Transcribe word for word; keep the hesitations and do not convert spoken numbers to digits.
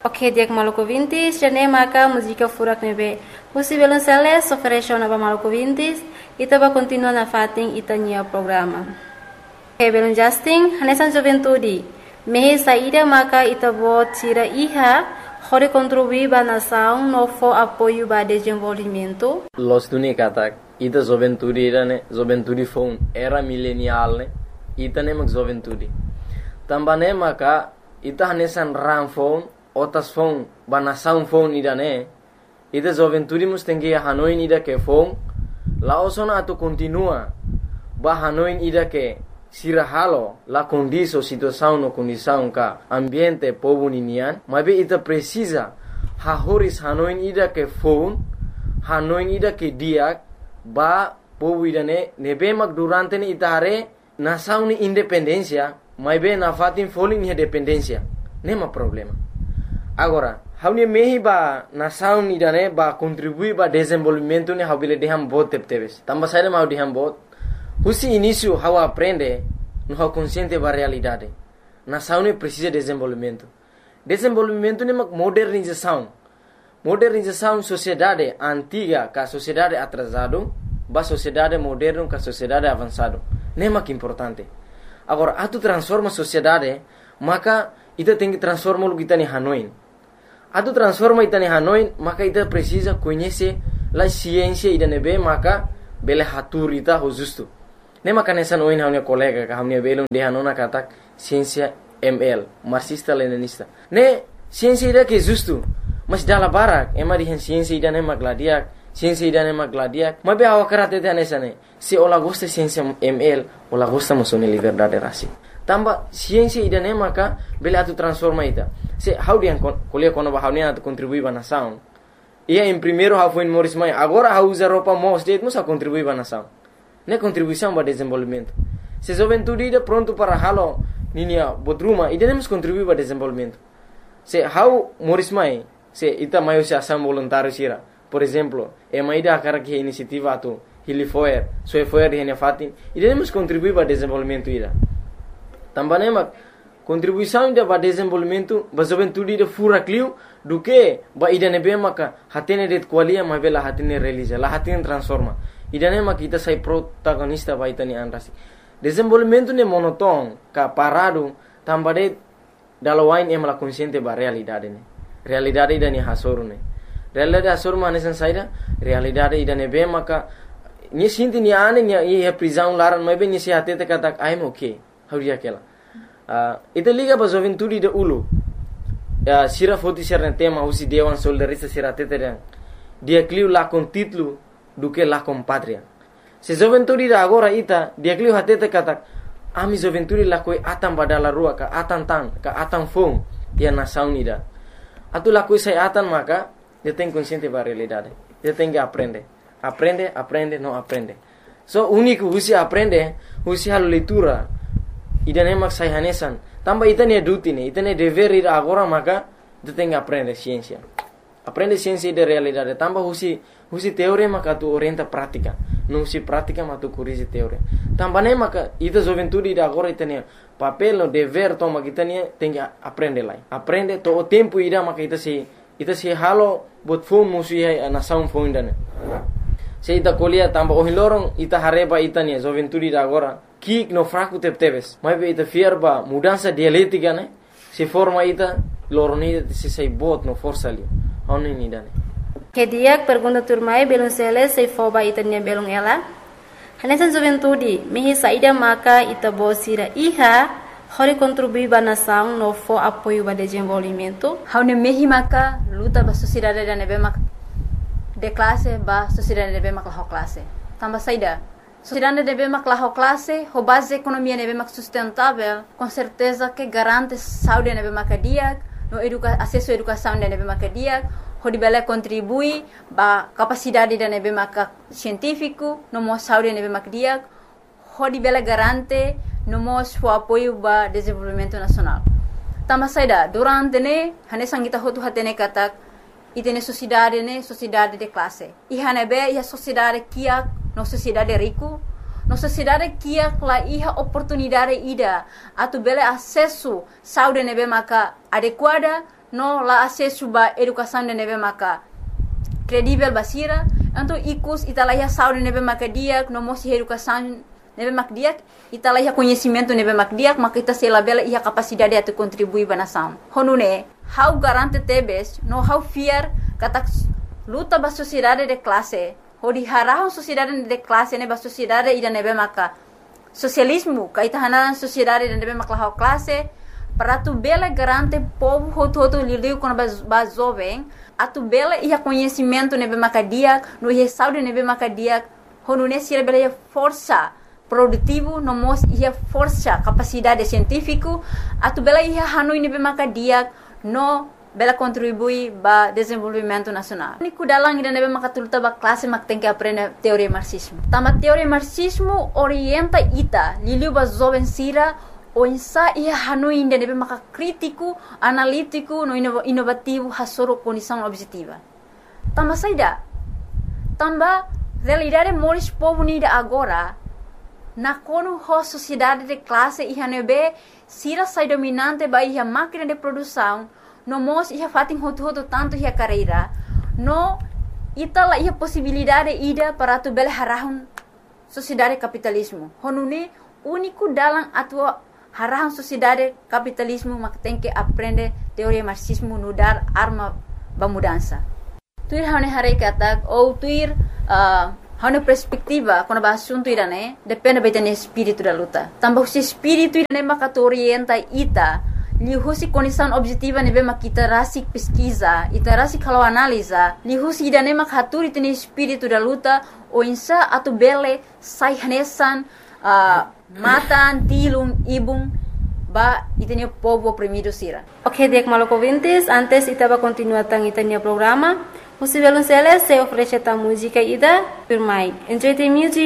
Ok, diak Maluku Vintis, jane maka música furak nebe. Husi belonceles ofereceu na Maluku Vintis, ita ba continua na fating ita nia programa. Ok, belon Justin, hanesan juventude. Mehe saída maka ita bo tira iha, hore contribuir ba nação no fo apoio ba desenvolvimento. Los tuni katak, ita juventude ira ne, juventude phone era millennial ne, ita ne mak juventude. Tambane maka ita hanesan ram phone otas phone banasaun phone ida ne ida juventude mus tengi Hanoi ida ke phone la osona atu continua ba Hanoi ida ke sirahalo la condiso situação no condição ka ambiente povo ninian mabe ita precisa ha horis Hanoi ida ke phone Hanoi ida ke diak ba povo ida ne nebe mak durante ne itare nação ni independencia mabe na fatin foling ni dependencia nema problema. Agora, haune mehi ba nação ni dane ba contribui ba desenvolvimento ne habile deham bot tepteves. Tamba saída mau deham bot. Husi início how aprende no how consciente ba realidade. Nação ne precisa desenvolvimento. Desenvolvimento ne mak modernização. Modernização sociedade antiga ka sociedade atrasado ba sociedade moderno ka sociedade avançado. Ne mak importante. Agora, atu transforma sociedade, maka ita tem que transformar o que está em Hanoi. Atu transforma ita em Hanoi, maka ita precisa conhecer a ciência ida nebe, maka bele hatur ita ho justo. Ne maka nessa noin hamne colega ka hamne belon de hanona katak ciência M L, marxista leninista. Ne ciência ida que justo, mas dala barak, ema di ciência ida ne magladiak, ciência ida ne magladiak. Mabe awa karate te nessa ne. Se ola gosta ciência M L, ola gosta musone liberdade raci. Tamba ciência ida ne maka bele atu transforma ita. Se how dia kuliah kono ba how ne atu contribui ba nação. Ia em primeiro how foi em Morris Mai, agora how usa roupa mos det musa contribui ba nação. Ne contribuição ba desenvolvimento. Se juventude ida pronto para halo ninia bodruma ida nemos contribui ba desenvolvimento. Se how Morris Mai, se ita maio se ação voluntário sira. Por exemplo, e mai ida akara que iniciativa atu Hilifoer, soe foer di fatin, ida nemos contribui ba desenvolvimento ida. Também mak contribuição ida ba desenvolvimento ba juventude ida fura clio do que ba ida nebe maka hatene det qualia ma bela hatene realiza la hatene transforma ida ne mak ita sai protagonista ba itani anrasi desenvolvimento ne monoton ka parado tambade dalawain em la consciente ba realidade ne realidade ida ni hasoru ne realidade hasoru mane san saida realidade ida nebe maka ni sinti ni ane ni e prisão laran ma be ni se hatete katak I'm okay how dia kela Uh, ita liga ba juventude de ulu uh, sira foti sira tema usi dewan soldarista sira tetedang dia clio la con titlu do que la con patria se juventude da agora ita dia clio hatete katak ami juventude la koi atam badala rua ka atan tan ka atan fong dia nação ida atu la koi sai atan maka dia tem consciente ba realidade dia tem que aprender aprende aprende não aprende so único usi aprende usi hal leitura ida ne mak sai hanesan tamba ita ne duty ne ita ne dever ida agora maka tu tem que aprender ciência aprende ciência de realidade tamba husi husi teoria maka tu orienta prática não husi prática mas tu corrige teoria tamba ne maka ita juventude ida agora ita ne papel no dever toma kita ne tem que aprender lá aprende to o tempo ida maka ita se ita se halo bot phone musi hai nação phone dane se ita colia tamba o hilorong ita hareba ita ne juventude ida agora kik no fraco tepteves mas be ita fierba mudança dialética né se forma ita loroni se sai bot no força ali oni ni dane que dia pergunta turmai belum sele se foba ita nia belum ela hanesan juventude mehi saída maka ita bosira iha hori contribui ba nação no fo apoio ba desenvolvimento haune mehi maka luta ba sociedade da nebe mak de classe ba sociedade nebe mak la classe tamba saída sociedade nebe mak la classe ho base economia nebe mak sustentável com certeza que garante saúde nebe mak dia no educa acesso à educação nebe mak dia ho dibele contribui ba capacidade da nebe mak científico no mo saúde nebe mak dia ho dibele garante no mo fo apoio ba desenvolvimento nacional tamba saída durante ne hane sangita ho tu hatene katak itene sociedade ne sociedade de classe e hanebe ia sociedade kia no sociedade rico no sociedade kia la iha oportunidade ida atu bele acesso saúde nebe maka adequada no la acesso ba educação de neve maka credível basira, então icus italaya saúde neve maka diak, no mosi educação neve mak diak, italaya conhecimento neve mak diak, maka ita se labela ia capacidade de contribuir ba nação. Honune, how garante tebes, no how fear kata luta ba sociedade de classe, hodi harahon sociedade de classe ne ba sociedade ida neve maka socialismo, kaita hanaran sociedade de neve maka how classe, para tu bela garante povo hoto hoto lidiu com ba jovem, a tu bela ia conhecimento neve maka diak, no ia saúde neve maka diak, honune se bela ia força produtivo, no mos ia força capacidade científico, a tu bela ia hanui nebe makadiak no bela contribui ba desenvolvimento nacional. Niku dalang ida nebe makatuluta ba classe mak tem que aprender teoria marxismo. Tama teoria marxismo orienta ita liliu ba jovem sira o insa ia hanui ida nebe maka crítico, analítico, no inovativo hasoro condição objetiva. Tama saida. Tamba realidade moris povo nida agora na kono ho sociedade de classe e hanebe sira sai dominante ba ia máquina de produção no mos ia fatin hotu hotu tanto ia carreira no itala ia possibilidade ida para tu bel harahun sociedade capitalismo honune único dalam atua harahun sociedade capitalismo mak tem que aprender teoria marxismo no dar arma ba mudança tuir hane hare katak ou tuir uh, Hana perspectiva, quando vai assunto irane, depende bem do espírito da luta. Também o espírito irane maka orienta ita, li husi condição objetiva nebe makita rasik pesquisa, ita rasik kalau analisa, li husi irane maka haturi tene espírito da luta, o insa atu bele sai hanesan, uh, matan, tilum, ibum, ba itene povo oprimido sira. Ok, dek maloko vintis, antes ita va continuar tang itanya programa. Music Violonceles se oferece a música ida por mai. Enjoy the music.